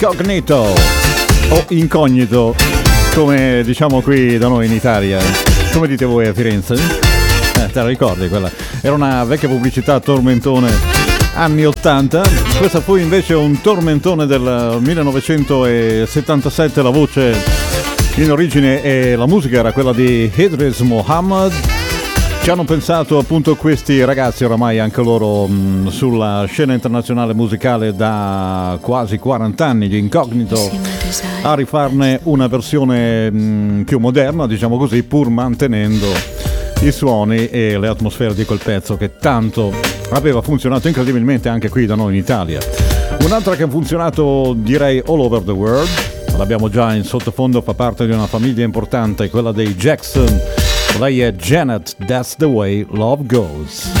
Incognito o Incognito, come diciamo qui da noi in Italia. Come dite voi a Firenze? Te la ricordi quella? Era una vecchia pubblicità tormentone anni 80. Questa fu invece un tormentone del 1977. La voce in origine e la musica era quella di Idris Muhammad. Ci hanno pensato appunto questi ragazzi, oramai anche loro sulla scena internazionale musicale da quasi 40 anni, gli Incognito, a rifarne una versione più moderna, diciamo così, pur mantenendo i suoni e le atmosfere di quel pezzo che tanto aveva funzionato incredibilmente anche qui da noi in Italia. Un'altra che ha funzionato direi all over the world, l'abbiamo già in sottofondo, fa parte di una famiglia importante, quella dei Jackson. Lei è Janet, That's the Way Love Goes.